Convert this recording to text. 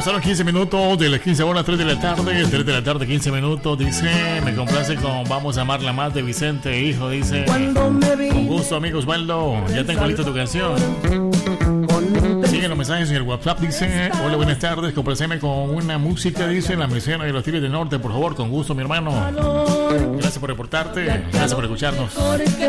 Pasaron 15 minutos de las 15 horas, 3 de la tarde, 3 de la tarde, 15 minutos. Dice, me complace con Vamos a amarla más de Vicente, hijo. Dice, con gusto, amigo Osvaldo. Ya tengo lista tu canción. Siguen los mensajes en el WhatsApp. Dice, hola, buenas tardes. Complaceme con una música. Dice, la misión de los Tigres del Norte, por favor. Con gusto, mi hermano. Gracias por reportarte. Gracias por escucharnos.